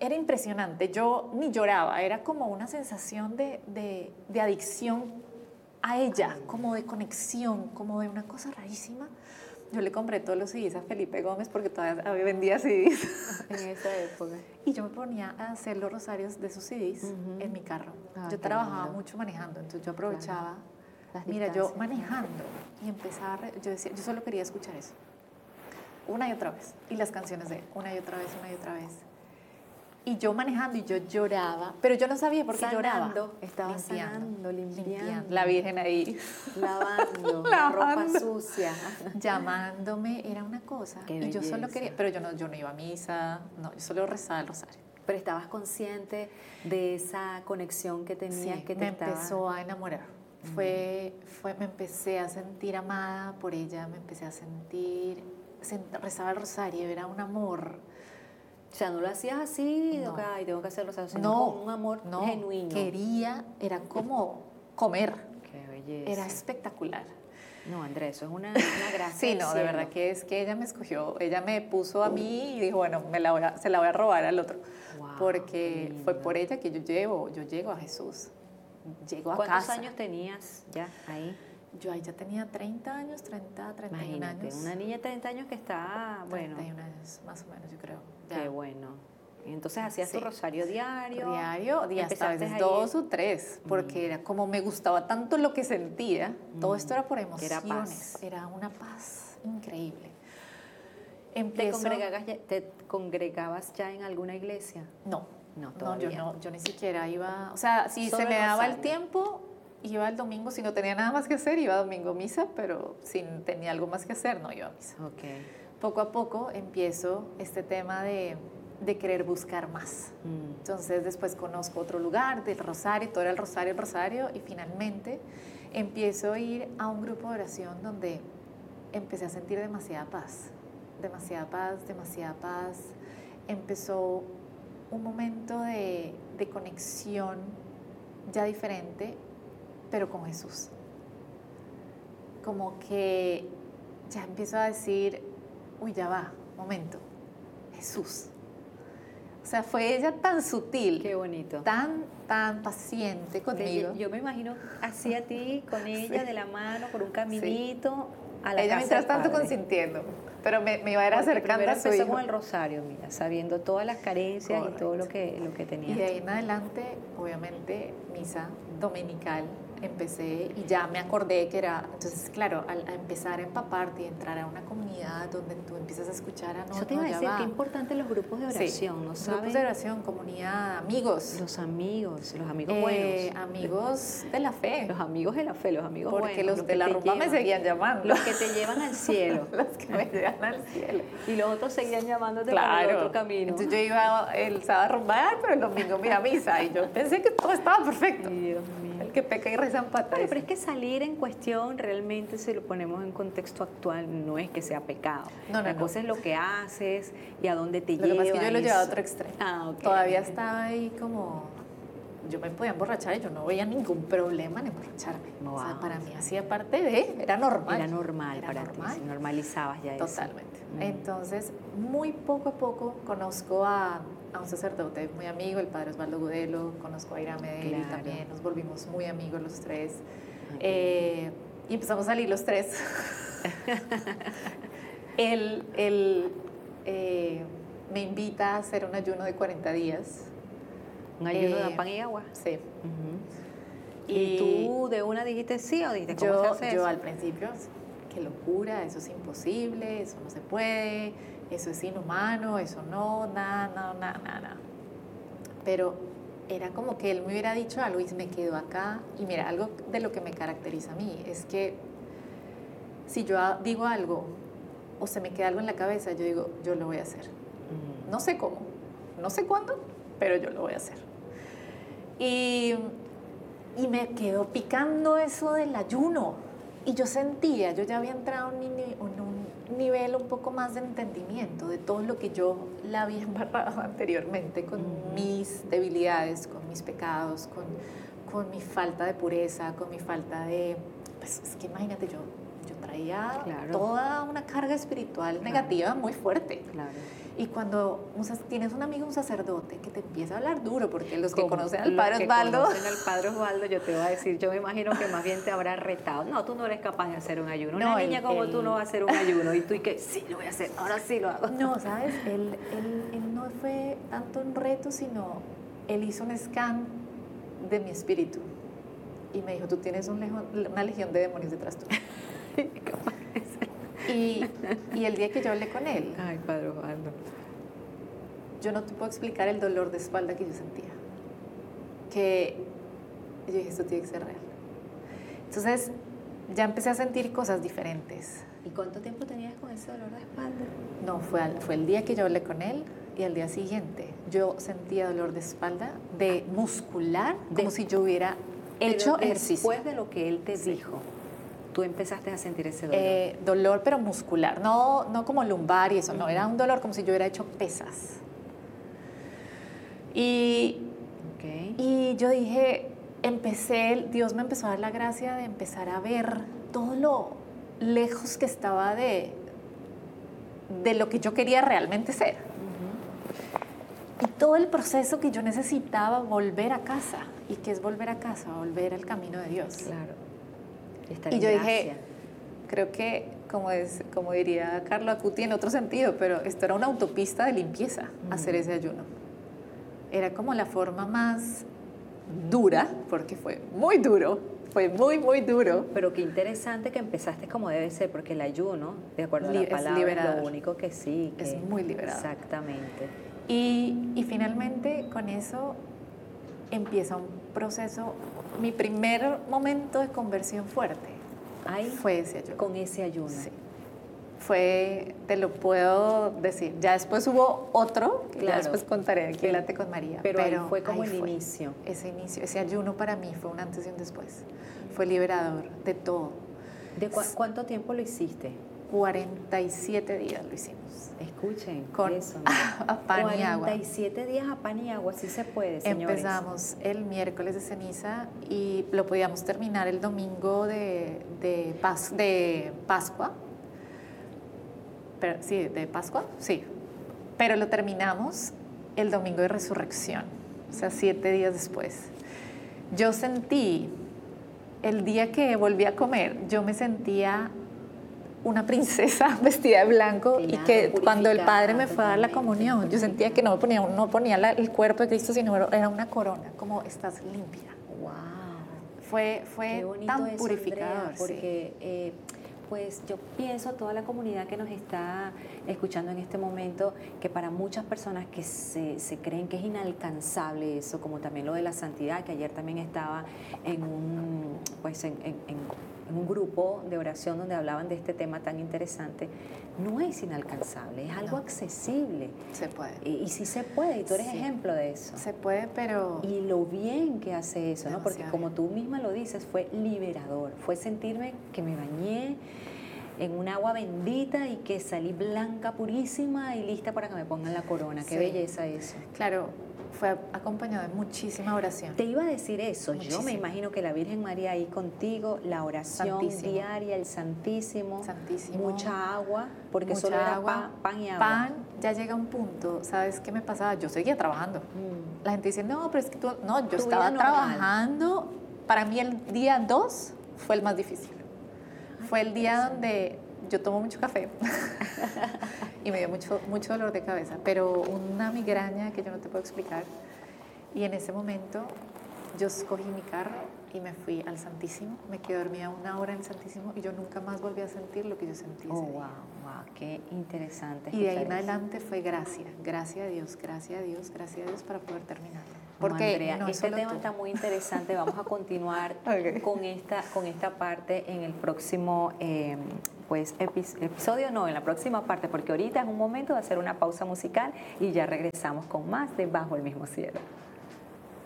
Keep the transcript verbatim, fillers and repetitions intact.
era impresionante. Yo ni lloraba, era como una sensación de, de, de adicción a ella, como de conexión, como de una cosa rarísima. Yo le compré todos los C Ds a Felipe Gómez porque todavía vendía C Ds. En esa época. Y yo me ponía a hacer los rosarios de sus C Ds uh-huh. en mi carro. Ah, yo trabajaba lindo. mucho manejando, entonces yo aprovechaba. Claro. Mira, yo manejando y empezaba, a yo decía, yo solo quería escuchar eso. Una y otra vez. Y las canciones de una y otra vez, una y otra vez. Y yo manejando y yo lloraba, pero yo no sabía por qué sanando, lloraba. Estaba limpiando, sanando, limpiando. limpiando. La Virgen ahí. Lavando, Lavando. Ropa sucia. Llamándome, era una cosa. Qué y belleza. yo solo quería, pero yo no, yo no iba a misa, no, yo solo rezaba el rosario. Pero estabas consciente de esa conexión que tenías, sí, que te me estaba... empezó a enamorar. Mm. Fue, fue, me empecé a sentir amada por ella, me empecé a sentir, sent, rezaba el rosario, era un amor. O sea, no lo hacías así, no. okay, ay, tengo que hacerlo, sino no, con un amor no, genuino. Quería, era como comer. Qué belleza. Era espectacular. No, Andrés, eso es una, una gracia. Sí, no, de verdad que es que ella me escogió, ella me puso a mí y dijo, bueno, me la voy a, se la voy a robar al otro. Wow, porque fue por ella que yo llevo, yo llego a Jesús. Llego a ¿Cuántos casa. años tenías ya ahí? Yo ahí ya tenía treinta años, treinta, treinta y un Imagínate, años. una niña de treinta años que está, bueno. treinta y un años, más o menos, yo creo. Ya. Qué bueno. Y entonces hacías sí. tu rosario diario. Diario, y hasta a veces dos o tres, porque mm. era como me gustaba tanto lo que sentía, mm. todo esto era por emociones. Era paz. Era una paz increíble. Empiezo, ¿Te, congregabas ya, ¿Te congregabas ya en alguna iglesia? No, no, no, yo no, yo ni siquiera iba, o sea, si Solo se me el daba rosario. el tiempo, iba el domingo, si no tenía nada más que hacer, iba domingo a misa, pero si tenía algo más que hacer, no iba a misa. Okay. Poco a poco empiezo este tema de, de querer buscar más. Mm. Entonces después conozco otro lugar del Rosario, todo era el Rosario, el Rosario, y finalmente empiezo a ir a un grupo de oración donde empecé a sentir demasiada paz, demasiada paz, demasiada paz. Empezó un momento de, de conexión ya diferente, pero con Jesús. Como que ya empiezo a decir, uy, ya va, momento, Jesús. O sea, fue ella tan sutil. Qué bonito. Tan, tan paciente conmigo. Yo, yo me imagino así a ti, con ella sí. de la mano, por un caminito sí. a la ella casa mientras tanto padre. Consintiendo, pero me, me iba a ir acercando a su empezó hijo. Con el rosario, mira, sabiendo todas las carencias Correcto. Y todo lo que, lo que tenía. Y de ahí en adelante, obviamente, misa dominical, empecé y ya me acordé que era, entonces claro, al a empezar a empaparte y entrar a una comunidad donde tú empiezas a escuchar a no, Eso te iba no, a decir, va. qué importante los grupos de oración, sí, ¿no sabes? Grupos de oración, comunidad, amigos. Los amigos, los amigos eh, buenos. Amigos de la fe. Los amigos de la fe, los amigos Porque buenos. los, los de la rumba me seguían llamando. Los que te llevan al cielo. Los que me llevan al cielo. Y los otros seguían llamándote claro. por el otro camino. Entonces yo iba el sábado a rumbar, pero el domingo me iba a misa. Y yo pensé que todo estaba perfecto. Ay, Dios mío. El que peca y reza empata. Bueno, pero es que salir en cuestión, realmente, si lo ponemos en contexto actual, no es que sea pecado. No, no, La no. cosa es lo que haces y a dónde te llevas. Lo que pasa es que yo lo llevaba a otro extremo. Ah, okay. Todavía estaba ahí como... Yo me podía emborrachar y yo no veía ningún problema en emborracharme. Wow. O sea, para mí hacía parte de... Era normal. Era normal era para normal. ti, normalizabas ya eso. Totalmente. Mm. Entonces, muy poco a poco conozco a, a un sacerdote muy amigo, el padre Osvaldo Gudelo, conozco a Ira Medellín claro. también, nos volvimos muy amigos los tres. Okay. Eh, y empezamos a salir los tres. él él eh, me invita a hacer un ayuno de cuarenta días. Un ayuno eh, de pan y agua. Sí. Uh-huh. ¿Y, ¿Y tú de una dijiste sí o dijiste cómo yo, se hace yo eso? al principio, qué locura, eso es imposible, eso no se puede, eso es inhumano, eso no, nada, nada, nada, nada. Pero era como que él me hubiera dicho algo y me quedó acá. Y mira, algo de lo que me caracteriza a mí es que si yo digo algo o se me queda algo en la cabeza, yo digo, yo lo voy a hacer. Uh-huh. No sé cómo, no sé cuándo, pero yo lo voy a hacer. Y, y me quedó picando eso del ayuno. Y yo sentía, yo ya había entrado en un nivel un poco más de entendimiento de todo lo que yo la había embarrado anteriormente con uh-huh. mis debilidades, con mis pecados, con, con mi falta de pureza, con mi falta de... Pues es que imagínate, yo, yo traía claro. toda una carga espiritual claro. negativa muy fuerte. Claro. Y cuando un sac- tienes un amigo, un sacerdote, que te empieza a hablar duro, porque los que Como conocen al los Padre que Osvaldo... conocen al Padre Osvaldo, yo te voy a decir, yo me imagino que más bien te habrá retado. No, tú no eres capaz de hacer un ayuno. Una No, niña él- como él- tú no va a hacer un ayuno. Y tú y que sí, lo voy a hacer, ahora sí lo hago. No, ¿sabes? Él, él, él no fue tanto un reto, sino él hizo un scan de mi espíritu. Y me dijo, tú tienes un lejo- una legión de demonios detrás tuyo. Y, y el día que yo hablé con él, Ay, Padre Osvaldo. yo no te puedo explicar el dolor de espalda que yo sentía. Que yo dije, esto tiene que ser real. Entonces, ya empecé a sentir cosas diferentes. ¿Y cuánto tiempo tenías con ese dolor de espalda? No, fue, al- fue el día que yo hablé con él y al día siguiente yo sentía dolor de espalda, de muscular, como De- si yo hubiera hecho Pero ejercicio. después de lo que él te dijo, tú empezaste a sentir ese dolor. Eh, dolor, pero muscular, no, no como lumbar y eso, no, era un dolor como si yo hubiera hecho pesas. Y, Ok. y yo dije, empecé, Dios me empezó a dar la gracia de empezar a ver todo lo lejos que estaba de, de lo que yo quería realmente ser. Y todo el proceso que yo necesitaba volver a casa. ¿Y qué es volver a casa? Volver al camino de Dios. Claro. Estar Y en yo gracia. dije, creo que, como, es, como diría Carlo Acuti en otro sentido, pero esto era una autopista de limpieza, Mm. hacer ese ayuno. Era como la forma más dura, porque fue muy duro, fue muy, muy duro. Pero qué interesante que empezaste como debe ser, porque el ayuno, de acuerdo a Li- la es palabra, es liberador. lo único que sí. Que Es muy liberador. Exactamente. Y, y finalmente con eso empieza un proceso, mi primer momento de conversión fuerte Ahí fue ese ayuno. con ese ayuno. Sí. Fue, te lo puedo decir. Ya después hubo otro, que ya Claro. después contaré aquí Pero- Late con María. pero ahí fue como ahí el fue. inicio. Ese inicio, ese ayuno para mí fue un antes y un después. Fue liberador de todo. ¿De cua- cuánto tiempo lo hiciste? cuarenta y siete días lo hicimos. Escuchen Con eso. a pan y agua. cuarenta y siete días a pan y agua, sí se puede, señores. Empezamos el miércoles de ceniza y lo podíamos terminar el domingo de, de, Pas- de Pascua. Pero, sí, de Pascua, sí. Pero lo terminamos el domingo de resurrección, o sea, siete días después. Yo sentí, el día que volví a comer, yo me sentía una princesa vestida de blanco y Claro, que cuando el purificada Padre me fue a dar la totalmente. comunión, yo sentía que no ponía, no ponía la- el cuerpo de Cristo, sino era una corona, como estás limpia. Wow. Fue, fue Qué bonito tan eso, purificador. Andrea, sí. porque eh, pues yo pienso a toda la comunidad que nos está escuchando en este momento que para muchas personas que se, se creen que es inalcanzable eso, como también lo de la santidad, que ayer también estaba en un, pues en, en- en- en un grupo de oración donde hablaban de este tema tan interesante, no es inalcanzable, es algo No. accesible. Se puede. Y, y sí se puede, y tú eres Sí. ejemplo de eso. Se puede, pero Y lo bien que hace eso, ¿no? Porque Demasiado como bien. tú misma lo dices, fue liberador. Fue sentirme que me bañé en un agua bendita y que salí blanca, purísima y lista para que me pongan la corona. Qué Sí. belleza eso. claro, fue acompañado de muchísima oración. Te iba a decir eso. Yo Muchísimo. me imagino que la Virgen María ahí contigo, la oración Santísimo. diaria, el Santísimo, Santísimo. mucha agua, porque Mucha solo era agua, pan, pan y agua. Pan, ya llega un punto, ¿sabes qué me pasaba? Yo seguía trabajando. Mm. La gente dice, no, pero es que tú, no, yo Tu estaba vida normal. trabajando. Para mí el día dos fue el más difícil. Fue el día donde yo tomo mucho café y me dio mucho, mucho dolor de cabeza, pero una migraña que yo no te puedo explicar. Y en ese momento yo escogí mi carro y me fui al Santísimo, me quedé dormida una hora en el Santísimo y yo nunca más volví a sentir lo que yo sentí ese Oh, día. wow, wow, qué interesante. Y de ahí escuchar en eso. adelante fue gracia, gracias a Dios, gracias a Dios, gracias a Dios para poder terminarlo. No, Porque Andrea, no es este solo tema tú. está muy interesante. Vamos a continuar Ok. con esta con esta parte en el próximo eh, pues epi- episodio, no, en la próxima parte, porque ahorita es un momento de hacer una pausa musical y ya regresamos con más de Bajo el Mismo Cielo.